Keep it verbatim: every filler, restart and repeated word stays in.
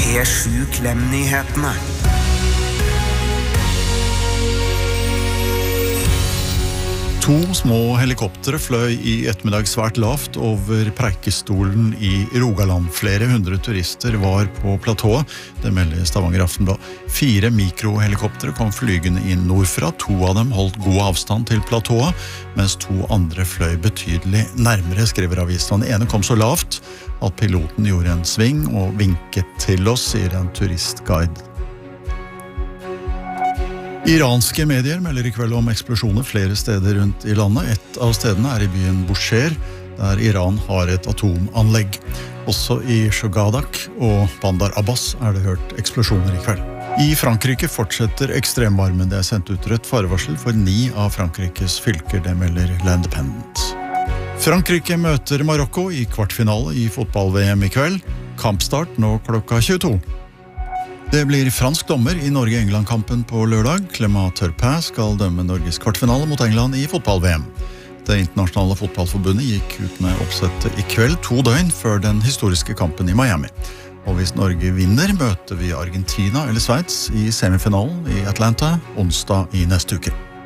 P sju Klem-nyhetene. To små helikoptere fløy i ettermiddag svært lavt over Preikestolen i Rogaland. Flere hundre turister var på platået, det melder Stavanger Aftenblad. Fire mikrohelikoptere kom flygende inn nordfra. To av dem holdt god avstand til platået, mens to andre fløy betydelig nærmere, skriver avisen. Den ene kom så lavt at piloten gjorde en sving og vinket til oss, sier en turistguide. Iranske medier melder i kveld om eksplosjoner flere steder rundt i landet. Et av stedene er i byen Bushehr, der Iran har et atomanlegg. Også i Shogadak og Bandar Abbas er det hørt eksplosjoner i kveld. I Frankrike fortsetter ekstremvarmen. Det er sendt ut rødt farevarsel for ni av Frankrikes fylker, det melder L'Independent. Frankrike møter Marokko i kvartfinale i fotball-V M i kveld. Kampstart nå klokka tjueto. Det blir fransk dommer i Norge-England-kampen på lørdag. Clément Turpin skal dømme Norges kvartfinale mot England i fotball-V M. Det internasjonale fotballforbundet gikk ut med oppsettet i kveld, to døgn før den historiske kampen i Miami. Og hvis Norge vinner, møter vi Argentina eller Sveits i semifinalen i Atlanta onsdag i neste uke.